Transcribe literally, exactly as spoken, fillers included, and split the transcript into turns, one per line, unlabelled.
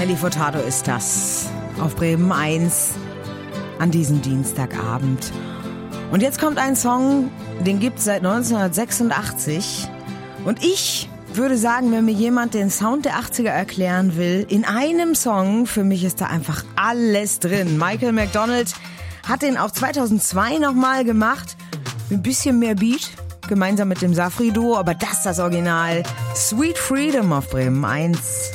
Nelly Furtado ist das. Auf Bremen eins an diesem Dienstagabend. Und jetzt kommt ein Song, den gibt's seit neunzehnhundertsechsundachtzig. Und ich würde sagen, wenn mir jemand den Sound der achtziger erklären will, in einem Song, für mich ist da einfach alles drin. Michael McDonald hat den auch zweitausendzwei nochmal gemacht. Ein bisschen mehr Beat, gemeinsam mit dem Safri-Duo, aber das ist das Original. Sweet Freedom auf Bremen eins.